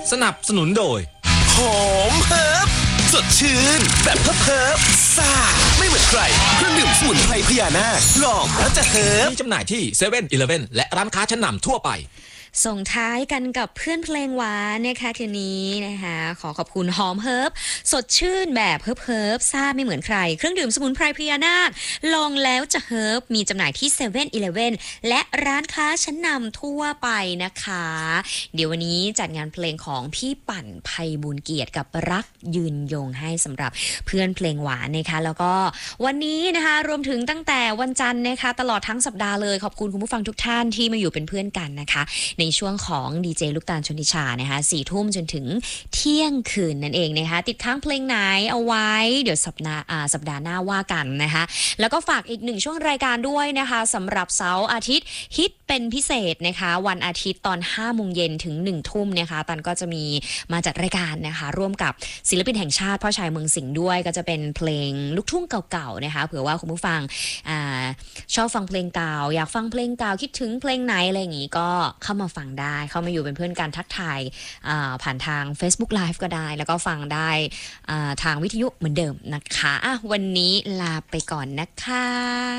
สนับสนุนโดยหอมเฮิร์บสดชื่นแบบเฮิร์บซ่าไม่เหมือนใครเครื่องดื่มสมุนไพรพญานาคลองแล้วจะเฮิร์บมีจำหน่ายที่เซเว่นอีเลฟเว่นและร้านค้าชั้นนำทั่วไปส่งท้ายกันกับเพื่อนเพลงหวานนะคะคืนนี้นะคะขอขอบคุณหอมเฮิร์บสดชื่นแบบเฮิร์บซ่าไม่เหมือนใครเครื่องดื่มสมุนไพรพญานาคลองแล้วจะเฮิร์บมีจำหน่ายที่เซเว่นอีเลฟเว่นและร้านค้าชั้นนำทั่วไปนะคะเดี๋ยววันนี้จัดงานเพลงของพี่ปั่นไพบูลย์เกียรติกับรักยืนยงให้สำหรับเพื่อนเพลงหวานนะคะแล้วก็วันนี้นะคะรวมถึงตั้งแต่วันจันทร์นะคะตลอดทั้งสัปดาห์เลยขอบคุณคุณผู้ฟังทุกท่านที่มาอยู่เป็นเพื่อนกันนะคะในช่วงของดีเจลูกตาลชนทิชานะคะ4 ทุ่มจนถึงเที่ยงคืนนั่นเองนะคะติดค้างเพลงไหนเอาไว้เดี๋ยวสัปดาห์หน้าว่ากันนะคะแล้วก็ฝากอีก1ช่วงรายการด้วยนะคะสำหรับเสาร์อาทิตย์ฮิตเป็นพิเศษนะคะวันอาทิตย์ตอน 5:00 นถึง 1 ทุ่มนะคะตันก็จะมีมาจัดรายการนะคะร่วมกับศิลปินแห่งชาติพ่อชายเมืองสิงห์ด้วยก็จะเป็นเพลงลูกทุ่งเก่าๆนะคะเผื่อว่าคุณผู้ฟังชอบฟังเพลงเก่าอยากฟังเพลงเก่าคิดถึงเพลงไหนอะไรอย่างงี้ก็เข้ามาฟังได้เข้ามาอยู่เป็นเพื่อนกันทักทายผ่านทาง Facebook Live ก็ได้แล้วก็ฟังได้ทางวิทยุเหมือนเดิมนะคะวันนี้ลาไปก่อนนะคะ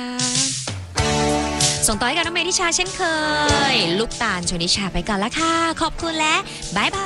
ส่งต่อให้กับน้องเมธิชาเช่นเคยลูกตาลชนิชาไปก่อนละค่ะขอบคุณและบ๊ายบาย